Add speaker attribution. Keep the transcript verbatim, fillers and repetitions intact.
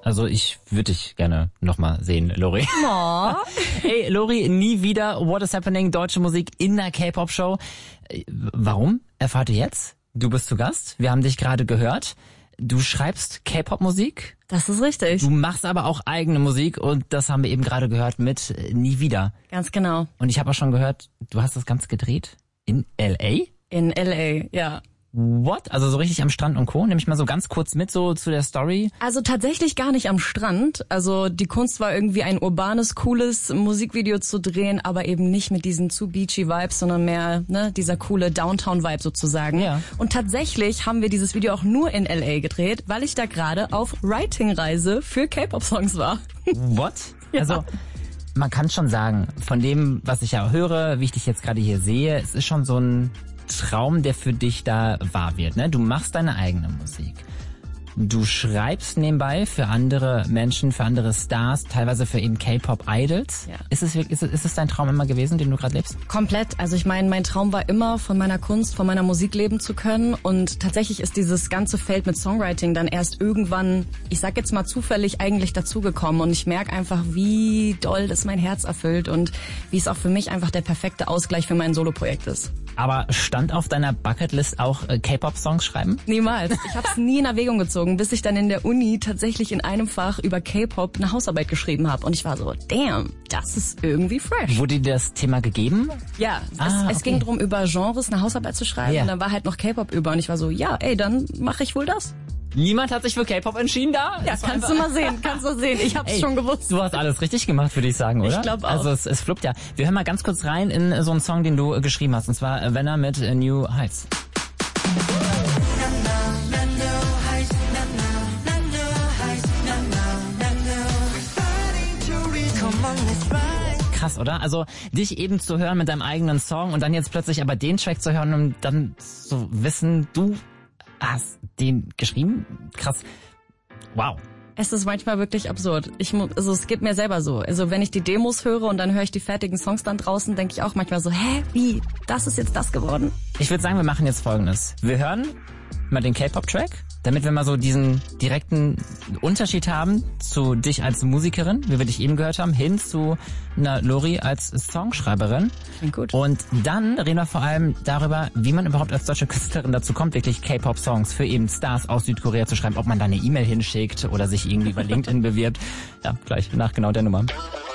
Speaker 1: Also ich würde dich gerne nochmal sehen, Lori.
Speaker 2: Oh.
Speaker 1: Hey, Lori, nie wieder What is Happening, deutsche Musik in der K-Pop-Show. Warum? Erfahrt ihr jetzt? Du bist zu Gast. Wir haben dich gerade gehört. Du schreibst K-Pop-Musik.
Speaker 2: Das ist richtig.
Speaker 1: Du machst aber auch eigene Musik und das haben wir eben gerade gehört mit Nie wieder.
Speaker 2: Ganz genau.
Speaker 1: Und ich habe auch schon gehört, du hast das Ganze gedreht in L A?
Speaker 2: In L A, ja.
Speaker 1: What? Also so richtig am Strand und Co.? Nimm ich mal so ganz kurz mit so zu der Story.
Speaker 2: Also tatsächlich gar nicht am Strand. Also die Kunst war irgendwie ein urbanes, cooles Musikvideo zu drehen, aber eben nicht mit diesen zu beachy Vibes, sondern mehr ne, dieser coole Downtown-Vibe sozusagen.
Speaker 1: Ja.
Speaker 2: Und tatsächlich haben wir dieses Video auch nur in L A gedreht, weil ich da gerade auf Writing-Reise für K-Pop-Songs war.
Speaker 1: What?
Speaker 2: Ja.
Speaker 1: Also man kann schon sagen, von dem, was ich ja höre, wie ich dich jetzt gerade hier sehe, es ist schon so ein Traum, der für dich da wahr wird. Ne? Du machst deine eigene Musik. Du schreibst nebenbei für andere Menschen, für andere Stars, teilweise für eben K-Pop-Idols. Ja. Ist es, ist, es, ist es dein Traum immer gewesen, den du gerade lebst?
Speaker 2: Komplett. Also ich meine, mein Traum war immer, von meiner Kunst, von meiner Musik leben zu können. Und tatsächlich ist dieses ganze Feld mit Songwriting dann erst irgendwann, ich sag jetzt mal zufällig, eigentlich dazugekommen. Und ich merke einfach, wie doll das mein Herz erfüllt und wie es auch für mich einfach der perfekte Ausgleich für mein Soloprojekt ist.
Speaker 1: Aber stand auf deiner Bucketlist auch äh, K-Pop-Songs schreiben?
Speaker 2: Niemals. Ich habe es nie in Erwägung gezogen, bis ich dann in der Uni tatsächlich in einem Fach über K-Pop eine Hausarbeit geschrieben habe. Und ich war so, damn, das ist irgendwie fresh.
Speaker 1: Wurde dir das Thema gegeben?
Speaker 2: Ja,
Speaker 1: Ah,
Speaker 2: es,
Speaker 1: okay.
Speaker 2: es ging darum, über Genres eine Hausarbeit zu schreiben.
Speaker 1: Ja.
Speaker 2: Und dann war halt noch K-Pop über. Und ich war so, ja, ey, dann mache ich wohl das.
Speaker 1: Niemand hat sich für K-Pop entschieden da?
Speaker 2: Ja, kannst du mal sehen, kannst du sehen. Ich hab's
Speaker 1: Ey,
Speaker 2: schon gewusst.
Speaker 1: Du hast alles richtig gemacht, würde ich sagen, oder?
Speaker 2: Ich glaub auch.
Speaker 1: Also es, es fluppt ja. Wir hören mal ganz kurz rein in so einen Song, den du äh, geschrieben hast. Und zwar äh, Venner mit äh, New Heights. Krass, oder? Also dich eben zu hören mit deinem eigenen Song und dann jetzt plötzlich aber den Track zu hören und dann zu wissen, du hast den geschrieben? Krass. Wow.
Speaker 2: Es ist manchmal wirklich absurd. Ich mu- also es geht mir selber so. Also wenn ich die Demos höre und dann höre ich die fertigen Songs dann draußen, denke ich auch manchmal so, hä, wie? Das ist jetzt das geworden?
Speaker 1: Ich würde sagen, wir machen jetzt Folgendes. Wir hören mal den K-Pop-Track, damit wir mal so diesen direkten Unterschied haben zu dich als Musikerin, wie wir dich eben gehört haben, hin zu einer Lori als Songschreiberin.
Speaker 2: Klingt gut.
Speaker 1: Und dann reden wir vor allem darüber, wie man überhaupt als deutsche Künstlerin dazu kommt, wirklich K-Pop-Songs für eben Stars aus Südkorea zu schreiben, ob man da eine E-Mail hinschickt oder sich irgendwie über LinkedIn bewirbt. Ja, gleich nach genau der Nummer.